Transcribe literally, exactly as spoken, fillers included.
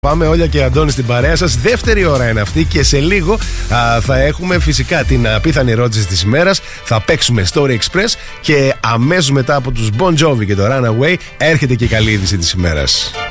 Πάμε Όλια και Αντώνη στην παρέα σας. Δεύτερη ώρα είναι αυτή και σε λίγο α, θα έχουμε φυσικά την απίθανη ερώτηση της ημέρας. Θα παίξουμε Story Express και αμέσως μετά από τους Bon Jovi και το Runaway έρχεται και η καλή είδηση της ημέρας.